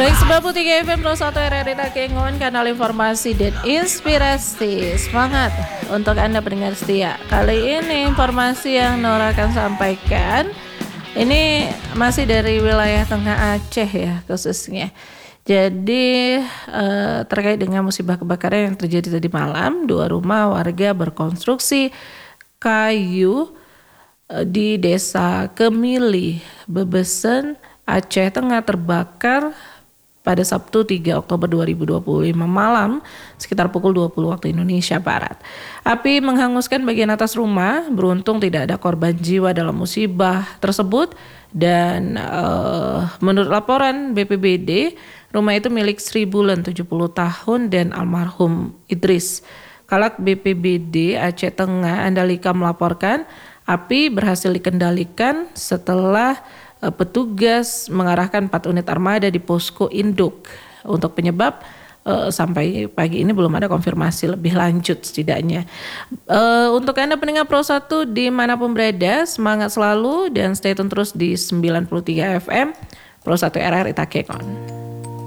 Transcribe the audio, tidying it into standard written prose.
Baik, 93 FM Pro 1 RRI Takengon, kanal informasi dan inspirasi. Semangat untuk Anda pendengar setia. Kali ini informasi yang Nora akan sampaikan ini masih dari wilayah Tengah Aceh ya khususnya. Jadi terkait dengan musibah kebakaran yang terjadi tadi malam, 2 rumah warga berkonstruksi kayu di Desa Kemili, Bebesen, Aceh Tengah terbakar pada Sabtu 3 Oktober 2025 malam sekitar pukul 20 waktu Indonesia Barat. Api menghanguskan bagian atas rumah, beruntung tidak ada korban jiwa dalam musibah tersebut dan menurut laporan BPBD, rumah itu milik Sri Bulan 70 tahun dan almarhum Idris. Kalak BPBD Aceh Tengah Andalika melaporkan api berhasil dikendalikan setelah petugas mengarahkan 4 unit armada di posko induk. Untuk penyebab sampai pagi ini belum ada konfirmasi lebih lanjut setidaknya. Untuk Anda pendengar Pro 1 dimanapun berada, semangat selalu dan stay tune terus di 93 FM Pro 1 RRI Takengon.